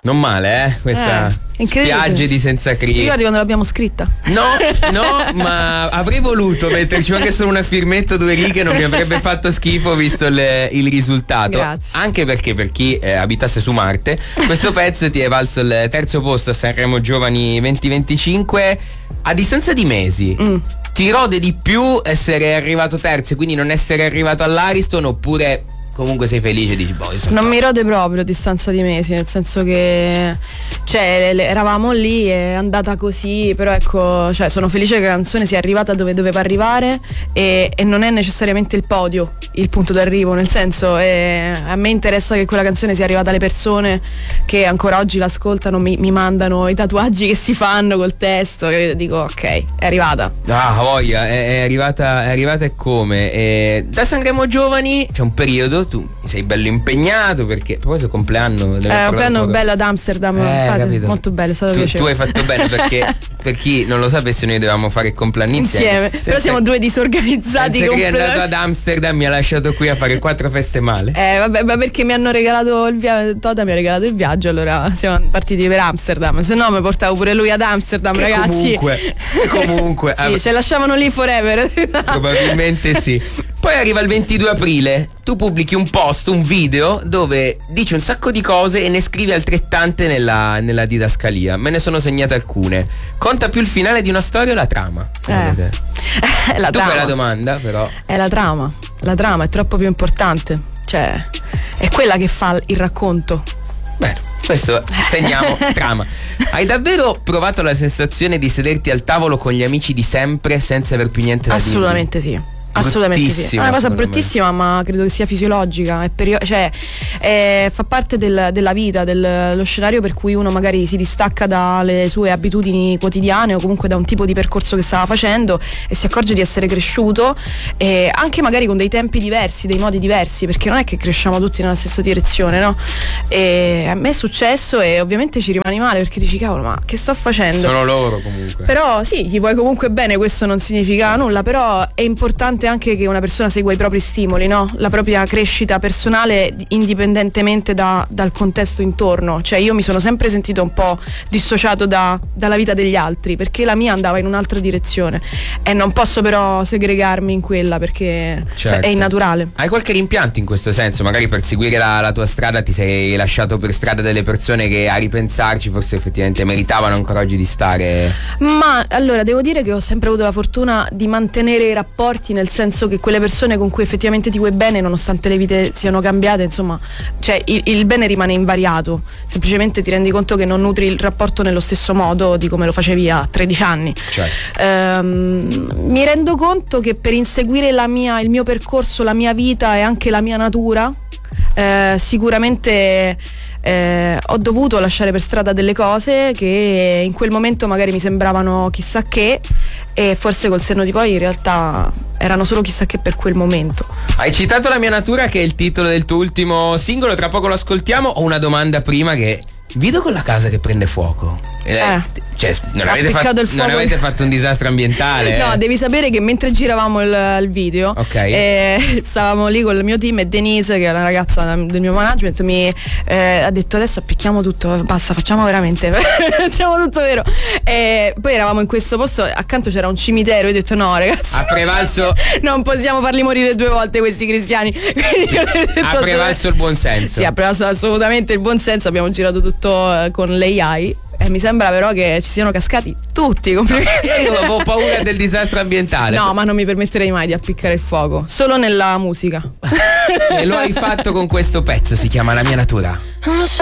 Non male, questa spiagge di Senza Cri. Io quando l'abbiamo scritta. No, ma avrei voluto metterci anche solo una firmetta, 2 righe, non mi avrebbe fatto schifo visto il risultato. Grazie. Anche perché per chi abitasse su Marte, questo pezzo ti è valso il 3° posto a Sanremo Giovani 2025 a distanza di mesi. Ti rode di più essere arrivato terzo e quindi non essere arrivato all'Ariston, oppure comunque sei felice e dici non mi rode proprio a distanza di mesi, nel senso che eravamo lì, è andata così, però ecco, sono felice che la canzone sia arrivata dove doveva arrivare e non è necessariamente il podio il punto d'arrivo, nel senso a me interessa che quella canzone sia arrivata alle persone che ancora oggi l'ascoltano, mi mandano i tatuaggi che si fanno col testo, e dico ok, è arrivata. Voglia, è arrivata e come? Da Sanremo Giovani c'è un periodo, tu sei bello impegnato perché poi il compleanno bello ad Amsterdam, molto bello, è stato piacevole. Tu hai fatto bene perché per chi non lo sapesse noi dovevamo fare il compleanno insieme. Però siamo 2 disorganizzati. Che è andato ad Amsterdam, mi ha lasciato qui a fare 4 feste male. Vabbè, perché mi hanno regalato il viaggio, Toda mi ha regalato il viaggio, allora siamo partiti per Amsterdam, se no mi portavo pure lui ad Amsterdam, ragazzi. Comunque sì, ce lasciavano lì forever. Probabilmente sì. Poi arriva il 22 aprile, tu pubblichi un post, un video dove dici un sacco di cose e ne scrivi altrettante nella didascalia. Me ne sono segnate alcune. Conta più il finale di una storia o la trama? Tu fai la domanda, però. È la trama. La trama è troppo più importante. È quella che fa il racconto. Bene, questo segniamo trama. Hai davvero provato la sensazione di sederti al tavolo con gli amici di sempre senza aver più niente da dire? Assolutamente sì. Assolutamente sì. È una cosa bruttissima, ma credo che sia fisiologica. Fa parte della vita, dello scenario per cui uno magari si distacca dalle sue abitudini quotidiane o comunque da un tipo di percorso che stava facendo e si accorge di essere cresciuto, anche magari con dei tempi diversi, dei modi diversi, perché non è che cresciamo tutti nella stessa direzione, no? E a me è successo e ovviamente ci rimani male perché dici cavolo, ma che sto facendo? Sono loro comunque. Però sì, gli vuoi comunque bene, questo non significa nulla, però è importante anche che una persona segua i propri stimoli, no? La propria crescita personale indipendentemente dal contesto intorno. Io mi sono sempre sentito un po' dissociato dalla vita degli altri perché la mia andava in un'altra direzione e non posso però segregarmi in quella perché è innaturale. Hai qualche rimpianto in questo senso? Magari per seguire la tua strada ti sei lasciato per strada delle persone che a ripensarci forse effettivamente meritavano ancora oggi di stare? Ma allora devo dire che ho sempre avuto la fortuna di mantenere i rapporti, nel senso che quelle persone con cui effettivamente ti vuoi bene, nonostante le vite siano cambiate, insomma, il bene rimane invariato, semplicemente ti rendi conto che non nutri il rapporto nello stesso modo di come lo facevi a 13 anni. Mi rendo conto che per inseguire il mio percorso, la mia vita e anche la mia natura, sicuramente ho dovuto lasciare per strada delle cose che in quel momento magari mi sembravano chissà che, e forse col senno di poi in realtà erano solo chissà che per quel momento. Hai citato La mia natura, che è il titolo del tuo ultimo singolo, tra poco lo ascoltiamo. Ho una domanda prima che vedo con la casa che prende fuoco. Non avete fatto un disastro ambientale? No, devi sapere che mentre giravamo il video, stavamo lì con il mio team e Denise, che è la ragazza del mio management, mi ha detto adesso appicchiamo tutto, basta, facciamo veramente facciamo tutto vero. E poi eravamo in questo posto, accanto c'era un cimitero, io ho detto no ragazzi, ha prevalso non possiamo farli morire 2 volte questi cristiani. Ha prevalso il buon senso. Sì, ha prevalso assolutamente il buon senso. Abbiamo girato tutto con l'AI e mi sembra però che ci siano cascati tutti. Complimenti. Io avevo paura del disastro ambientale. No, ma non mi permetterei mai di appiccare il fuoco, solo nella musica. E lo hai fatto con questo pezzo, si chiama La mia natura. Non lo so